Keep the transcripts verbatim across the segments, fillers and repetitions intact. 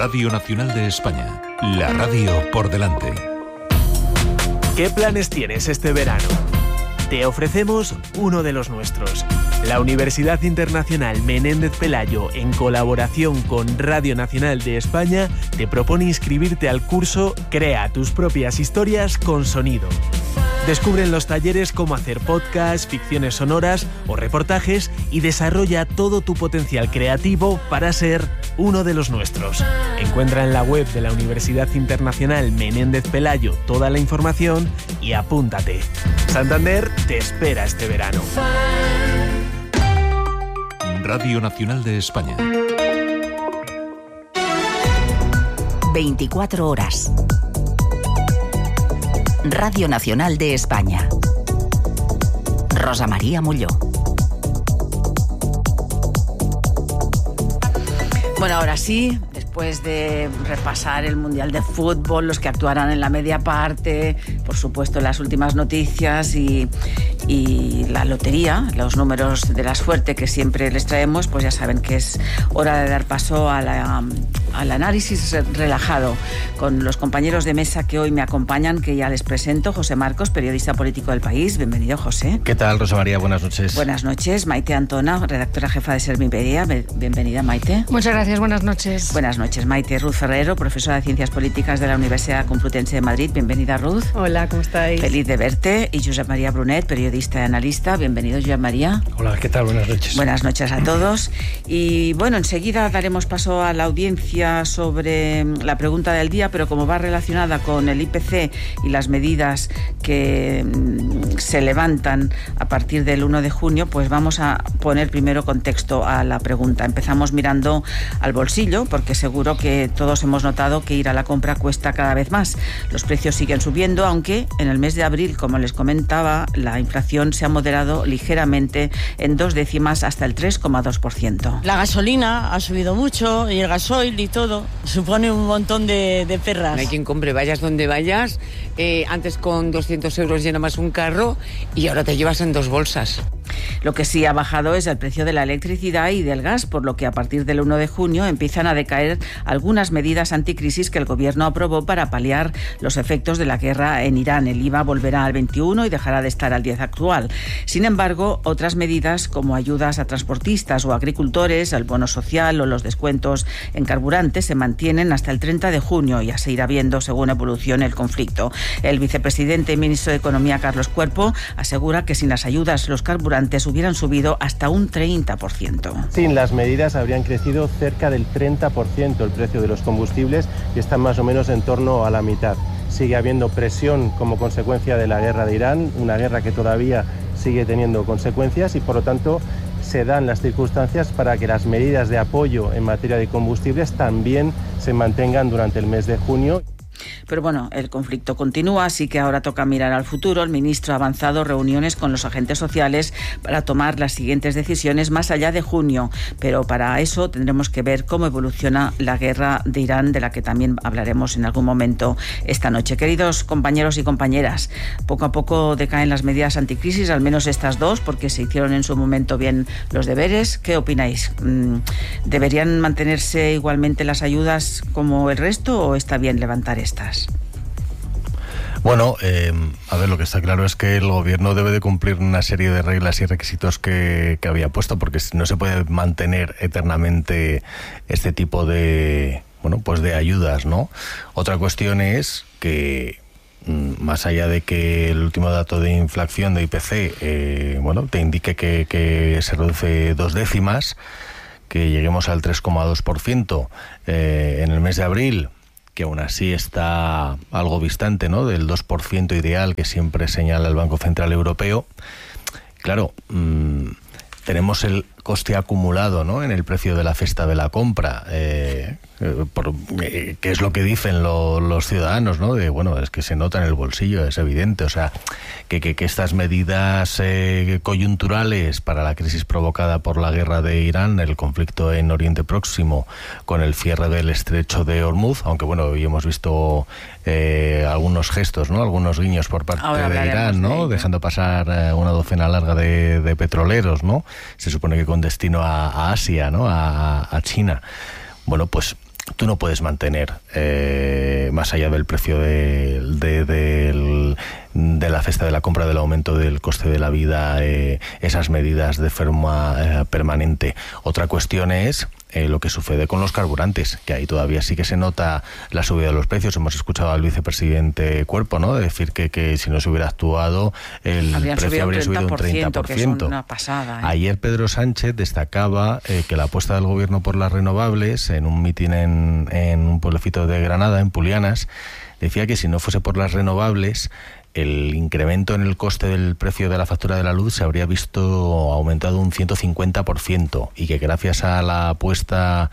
Radio Nacional de España, la radio por delante. ¿Qué planes tienes este verano? Te ofrecemos uno de los nuestros. La Universidad Internacional Menéndez Pelayo, en colaboración con Radio Nacional de España, te propone inscribirte al curso Crea tus propias historias con sonido. Descubre en los talleres cómo hacer podcasts, ficciones sonoras o reportajes y desarrolla todo tu potencial creativo para ser uno de los nuestros. Encuentra en la web de la Universidad Internacional Menéndez Pelayo toda la información y apúntate. Santander te espera este verano. Radio Nacional de España. veinticuatro horas. Radio Nacional de España. Rosa María Molló. Bueno, ahora sí, después de repasar el Mundial de Fútbol, los que actuarán en la media parte, por supuesto las últimas noticias y, y la lotería, los números de la suerte que siempre les traemos, pues ya saben que es hora de dar paso a la, al análisis relajado con los compañeros de mesa que hoy me acompañan, que ya les presento. José Marcos, periodista político del País. Bienvenido, José. ¿Qué tal, Rosa María? Buenas noches. Buenas noches. Maite Antona, redactora jefa de Servimedia. Bienvenida, Maite. Muchas gracias. Buenas noches. Buenas noches, Maite. Ruth Ferrero, profesora de Ciencias Políticas de la Universidad Complutense de Madrid. Bienvenida, Ruth. Hola, ¿cómo estáis? Feliz de verte. Y Josep María Brunet, periodista y analista. Bienvenido, Josep María. Hola, ¿qué tal? Buenas noches. Buenas noches a todos. Y bueno, enseguida daremos paso a la audiencia sobre la pregunta del día, pero como va relacionada con el I P C y las medidas que se levantan a partir del uno de junio, pues vamos a poner primero contexto a la pregunta. Empezamos mirando al bolsillo, porque seguro que todos hemos notado que ir a la compra cuesta cada vez más. Los precios siguen subiendo, aunque en el mes de abril, como les comentaba, la inflación se ha moderado ligeramente en dos décimas hasta el tres coma dos por ciento. La gasolina ha subido mucho y el gasoil y todo. Supone un montón de, de perras. No hay quien compre, vayas donde vayas. Eh, antes con doscientos euros llenabas un carro y ahora te llevas en dos bolsas. Lo que sí ha bajado es el precio de la electricidad y del gas, por lo que a partir del uno de junio empiezan a decaer algunas medidas anticrisis que el gobierno aprobó para paliar los efectos de la guerra en Irán. El I V A volverá al veintiuno y dejará de estar al diez actual. Sin embargo, otras medidas como ayudas a transportistas o agricultores, el bono social o los descuentos en carburantes se mantienen hasta el treinta de junio y ya se irá viendo según evolucione el conflicto. El vicepresidente y ministro de Economía, Carlos Cuerpo, asegura que sin las ayudas los carburantes hubieran subido hasta un treinta por ciento. Sin las medidas habrían crecido cerca del treinta por ciento el precio de los combustibles y están más o menos en torno a la mitad. Sigue habiendo presión como consecuencia de la guerra de Irán, una guerra que todavía sigue teniendo consecuencias y por lo tanto se dan las circunstancias para que las medidas de apoyo en materia de combustibles también se mantengan durante el mes de junio. Pero bueno, el conflicto continúa, así que ahora toca mirar al futuro. El ministro ha avanzado reuniones con los agentes sociales para tomar las siguientes decisiones más allá de junio. Pero para eso tendremos que ver cómo evoluciona la guerra de Irán, de la que también hablaremos en algún momento esta noche. Queridos compañeros y compañeras, poco a poco decaen las medidas anticrisis, al menos estas dos, porque se hicieron en su momento bien los deberes. ¿Qué opináis? ¿Deberían mantenerse igualmente las ayudas como el resto o está bien levantar estas? Bueno, eh, a ver, lo que está claro es que el gobierno debe de cumplir una serie de reglas y requisitos que, que había puesto, porque no se puede mantener eternamente este tipo de, bueno, pues de ayudas, ¿no? Otra cuestión es que, más allá de que el último dato de inflación de I P C, eh, bueno, te indique que, que se reduce dos décimas, que lleguemos al tres coma dos por ciento eh, en el mes de abril, que aún así está algo distante, ¿no?, del dos por ciento ideal que siempre señala el Banco Central Europeo. Claro, mmm, tenemos el coste acumulado, ¿no?, en el precio de la cesta de la compra, eh, eh, por, eh, que es lo que dicen lo, los ciudadanos, ¿no?, de, bueno, es que se nota en el bolsillo, es evidente, o sea, que, que, que estas medidas eh, coyunturales para la crisis provocada por la guerra de Irán, el conflicto en Oriente Próximo, con el cierre del estrecho de Hormuz, aunque bueno, hoy hemos visto eh, algunos gestos, ¿no?, algunos guiños por parte Ahora de Irán, ¿no?, de dejando pasar eh, una docena larga de, de petroleros, ¿no?, se supone que con destino a, a Asia, ¿no?, a, a China. Bueno, pues tú no puedes mantener, eh, más allá del precio de, de, de, de la cesta de la compra, del aumento del coste de la vida, eh, esas medidas de forma eh, permanente. Otra cuestión es eh, lo que sucede con los carburantes, que ahí todavía sí que se nota la subida de los precios. Hemos escuchado al vicepresidente Cuerpo, ¿no?, decir que, que si no se hubiera actuado el Habrían precio habría subido un treinta por ciento. Que es una pasada, ¿eh? Ayer Pedro Sánchez destacaba eh, que la apuesta del gobierno por las renovables, en un mitin en, en un pueblecito de Granada, en Pulianas, decía que si no fuese por las renovables, el incremento en el coste del precio de la factura de la luz se habría visto aumentado un ciento cincuenta por ciento, y que gracias a la apuesta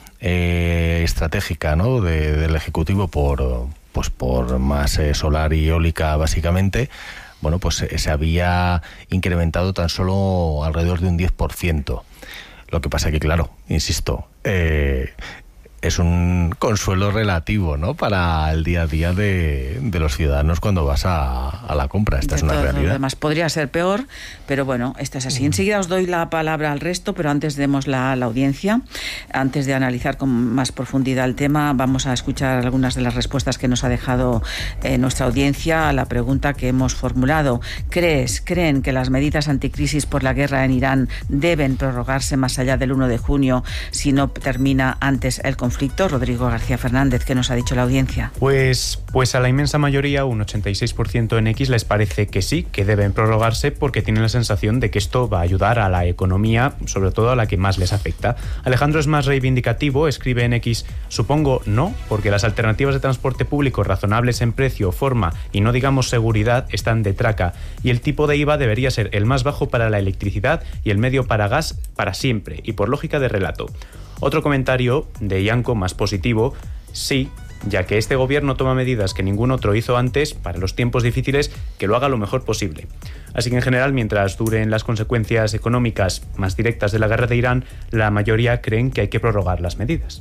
eh, estratégica, ¿no?, de, del Ejecutivo por, pues por más eh, solar y eólica, básicamente, bueno, pues eh, se había incrementado tan solo alrededor de un diez por ciento. Lo que pasa que, claro, insisto, eh, es un consuelo relativo, ¿no?, para el día a día de, de los ciudadanos cuando vas a, a la compra. Esta de es una realidad. Además, podría ser peor, pero bueno, esto es así. Mm. Enseguida os doy la palabra al resto, pero antes demos la, la audiencia. Antes de analizar con más profundidad el tema, vamos a escuchar algunas de las respuestas que nos ha dejado eh, nuestra audiencia a la pregunta que hemos formulado. ¿Crees, creen que las medidas anticrisis por la guerra en Irán deben prorrogarse más allá del uno de junio si no termina antes el conflicto? Rodrigo García Fernández, ¿qué nos ha dicho la audiencia? Pues, pues a la inmensa mayoría, un ochenta y seis por ciento en X, les parece que sí, que deben prorrogarse porque tienen la sensación de que esto va a ayudar a la economía, sobre todo a la que más les afecta. Alejandro es más reivindicativo, escribe en X: supongo no, porque las alternativas de transporte público razonables en precio, forma y no digamos seguridad están de traca, y el tipo de I V A debería ser el más bajo para la electricidad y el medio para gas para siempre, y por lógica de relato. Otro comentario de Ianco, más positivo: sí, ya que este gobierno toma medidas que ningún otro hizo antes para los tiempos difíciles, que lo haga lo mejor posible. Así que en general, mientras duren las consecuencias económicas más directas de la guerra de Irán, la mayoría creen que hay que prorrogar las medidas.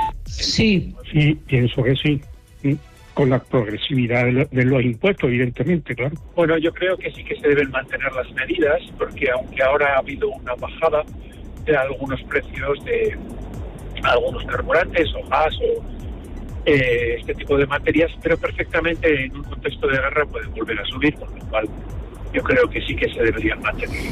Sí, sí, pienso que sí. Con la progresividad de, lo, de los impuestos, evidentemente, claro. Bueno, yo creo que sí que se deben mantener las medidas, porque aunque ahora ha habido una bajada de algunos precios de algunos carburantes o gas o eh, este tipo de materias, pero perfectamente en un contexto de guerra pueden volver a subir, con lo cual yo creo que sí que se deberían mantener.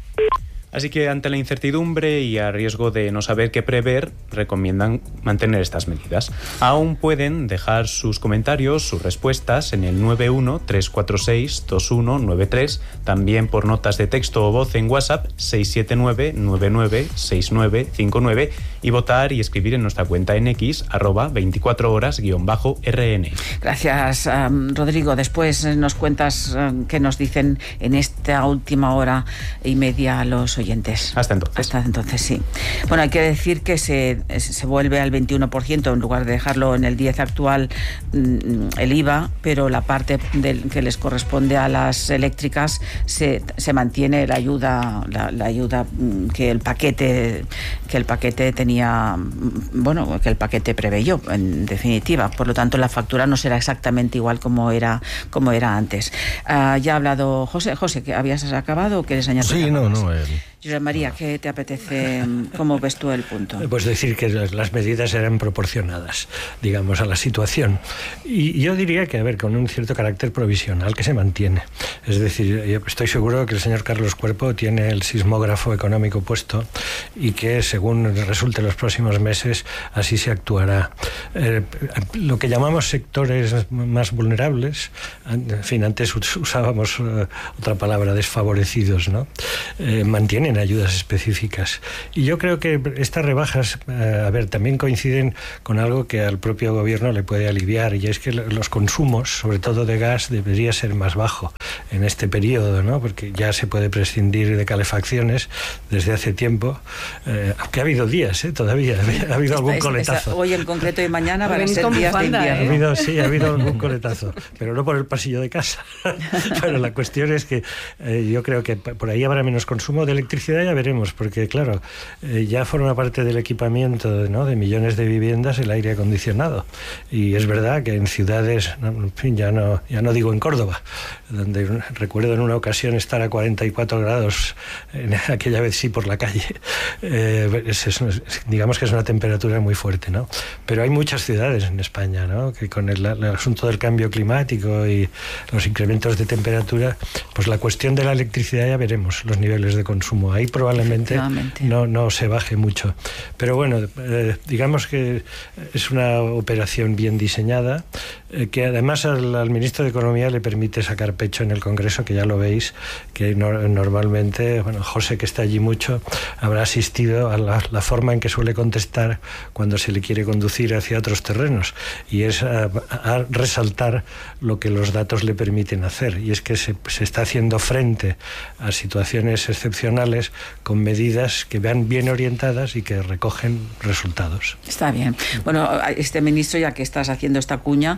Así que ante la incertidumbre y a riesgo de no saber qué prever, recomiendan mantener estas medidas. Aún pueden dejar sus comentarios, sus respuestas en el nueve uno tres cuatro seis dos uno nueve tres, también por notas de texto o voz en WhatsApp seis siete nueve nueve nueve seis nueve cinco nueve, y votar y escribir en nuestra cuenta en X, arroba veinticuatro horas guión bajo R N. Gracias, um, Rodrigo. Después nos cuentas um, qué nos dicen en esta última hora y media los oyentes. Hasta entonces. Hasta entonces, sí. Bueno, hay que decir que se, se vuelve al veintiuno por ciento en lugar de dejarlo en el diez por ciento actual el I V A, pero la parte del, que les corresponde a las eléctricas se, se mantiene la ayuda, la, la ayuda que el paquete que el paquete tenía, bueno, que el paquete preveyó, en definitiva. Por lo tanto, la factura no será exactamente igual como era como era antes. Uh, ya ha hablado José. José, ¿que habías acabado o quieres añadir? Sí, no, no. Eh... José María, ¿qué te apetece? ¿Cómo ves tú el punto? Pues decir que las medidas eran proporcionadas, digamos, a la situación. Y yo diría que, a ver, con un cierto carácter provisional que se mantiene. Es decir, yo estoy seguro que el señor Carlos Cuerpo tiene el sismógrafo económico puesto y que, según resulte en los próximos meses, así se actuará. Eh, lo que llamamos sectores más vulnerables, en fin, antes usábamos uh, otra palabra, desfavorecidos, ¿no? Eh, mantienen ayudas específicas. Y yo creo que estas rebajas, eh, a ver, también coinciden con algo que al propio gobierno le puede aliviar, y es que los consumos, sobre todo de gas, debería ser más bajo en este periodo, ¿no? Porque ya se puede prescindir de calefacciones desde hace tiempo, eh, aunque ha habido días, ¿eh? Todavía ha habido algún esta, coletazo. Esta, hoy en concreto y mañana van a ser días de invierno. ¿eh? Ha habido, sí, ha habido algún coletazo, pero no por el pasillo de casa. Pero la cuestión es que eh, yo creo que por ahí habrá menos consumo de electricidad electricidad ya veremos, porque claro, eh, ya forma parte del equipamiento, ¿no?, de millones de viviendas el aire acondicionado. Y es verdad que en ciudades, en fin, ya no, ya no digo en Córdoba, donde recuerdo en una ocasión estar a cuarenta y cuatro grados, en aquella vez sí por la calle, eh, es, es, digamos que es una temperatura muy fuerte, ¿no? Pero hay muchas ciudades en España, ¿no?, que con el, el asunto del cambio climático y los incrementos de temperatura, pues la cuestión de la electricidad ya veremos los niveles de consumo. Ahí probablemente no, no se baje mucho. Pero bueno, eh, digamos que es una operación bien diseñada, eh, que además al, al ministro de Economía le permite sacar pecho en el Congreso, que ya lo veis, que no, normalmente, bueno, José, que está allí mucho, habrá asistido a la, la forma en que suele contestar cuando se le quiere conducir hacia otros terrenos, y es a, a resaltar lo que los datos le permiten hacer, y es que se, se está haciendo frente a situaciones excepcionales con medidas que van bien orientadas y que recogen resultados. Está bien. Bueno, este ministro, ya que estás haciendo esta cuña,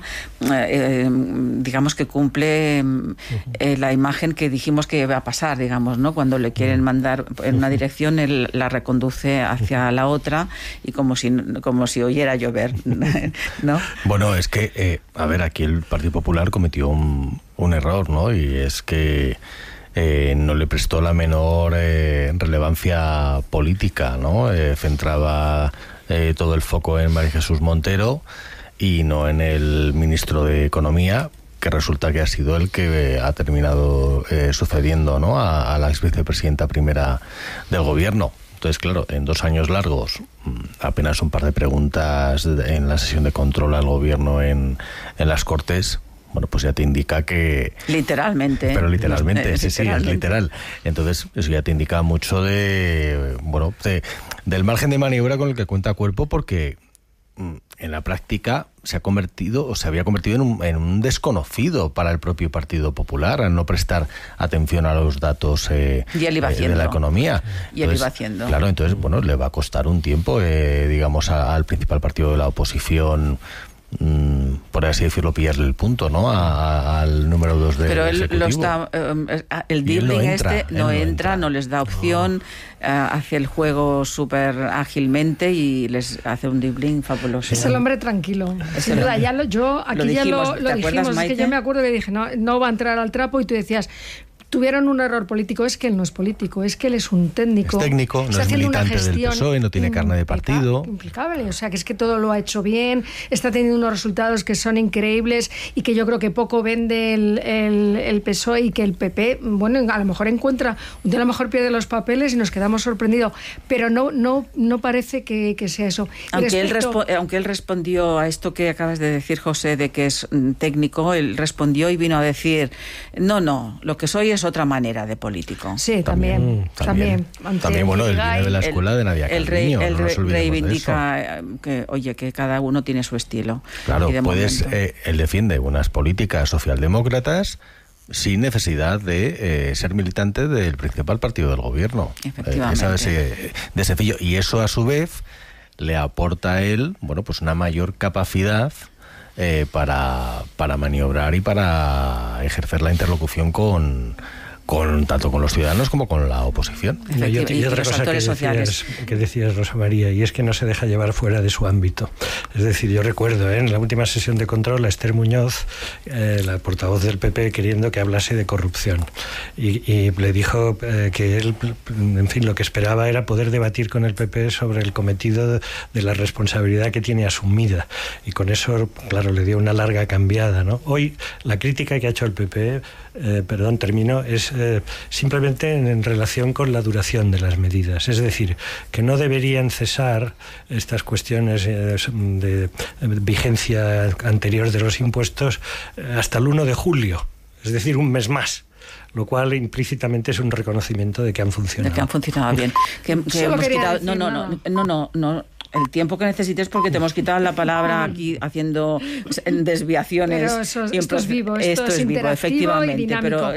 eh, digamos que cumple eh, la imagen que dijimos que iba a pasar, digamos, ¿no? Cuando le quieren mandar en una dirección, él la reconduce hacia la otra, y como si, como si oyera llover, ¿no? Bueno, es que, eh, a ver, aquí el Partido Popular cometió un, un error, ¿no? Y es que Eh, no le prestó la menor eh, relevancia política, ¿no? Eh, centraba eh, todo el foco en María Jesús Montero y no en el ministro de Economía, que resulta que ha sido el que eh, ha terminado eh, sucediendo, ¿no?, a, a la ex vicepresidenta primera del gobierno. Entonces, claro, en dos años largos, apenas un par de preguntas en la sesión de control al gobierno en, en las Cortes, bueno, pues ya te indica que... Literalmente. Pero literalmente, eh, sí, sí, es literal. Entonces, eso ya te indica mucho de, bueno, de, del margen de maniobra con el que cuenta Cuerpo, porque en la práctica se ha convertido, o se había convertido en un, en un desconocido para el propio Partido Popular, al no prestar atención a los datos eh, y él iba eh, de la economía. Y él iba haciendo. Claro, entonces, bueno, le va a costar un tiempo, eh, digamos, a, al principal partido de la oposición, Mm, por así decirlo, pillarle el punto, ¿no?, a, a, al número dos del Pero él Ejecutivo. lo está, eh, el dealing no entra, este no, no entra, entra, no les da opción, no. eh, hace el juego súper ágilmente y les hace un dealing fabuloso. Es el hombre tranquilo. Es el hombre. Ya lo, yo aquí lo dijimos, ya lo, lo dijimos, acuerdas, es que yo me acuerdo que dije, no, no va a entrar al trapo, y tú decías, tuvieron un error político. Es que él no es político, es que él es un técnico. Es técnico, no es militante del P S O E, no tiene carne de partido. Impecable, o sea, que es que todo lo ha hecho bien, está teniendo unos resultados que son increíbles y que yo creo que poco vende el, el, el P S O E, y que el P P, bueno, a lo mejor encuentra, un día a lo mejor pierde los papeles y nos quedamos sorprendidos, pero no, no, no parece que, que sea eso. Aunque, respecto... él aunque él respondió a esto que acabas de decir, José, de que es técnico, él respondió y vino a decir, no, no, lo que soy es otra manera de político. Sí, también. También, también, también bueno, él viene de la escuela el, de Nadia Calviño. Él no reivindica que, oye, que cada uno tiene su estilo. Claro, puedes, eh, él defiende unas políticas socialdemócratas sin necesidad de eh, ser militante del principal partido del gobierno. Efectivamente. Eh, esa de, de sencillo. Y eso, a su vez, le aporta a él, bueno, pues una mayor capacidad Eh, para, para maniobrar y para ejercer la interlocución con, con tanto con los ciudadanos como con la oposición. Y, y, y otra cosa que decías, que decías, Rosa María, y es que no se deja llevar fuera de su ámbito. Es decir, yo recuerdo ¿eh? en la última sesión de control a Esther Muñoz, eh, la portavoz del P P, queriendo que hablase de corrupción. Y, y le dijo eh, que él, en fin, lo que esperaba era poder debatir con el P P sobre el cometido de la responsabilidad que tiene asumida. Y con eso, claro, le dio una larga cambiada, ¿no? Hoy, la crítica que ha hecho el P P, eh, perdón, termino, es Eh, simplemente en, en relación con la duración de las medidas. Es decir, que no deberían cesar estas cuestiones eh, de, de vigencia anterior de los impuestos eh, hasta el uno de julio, es decir, un mes más. Lo cual implícitamente es un reconocimiento de que han funcionado. De que han funcionado bien. Que, que hemos quitado, no, no, no, no, no, no. El tiempo que necesites, porque te hemos quitado la palabra aquí haciendo desviaciones. Pero eso, esto es vivo, esto, esto es, es vivo, efectivamente. Y dinámico. Pero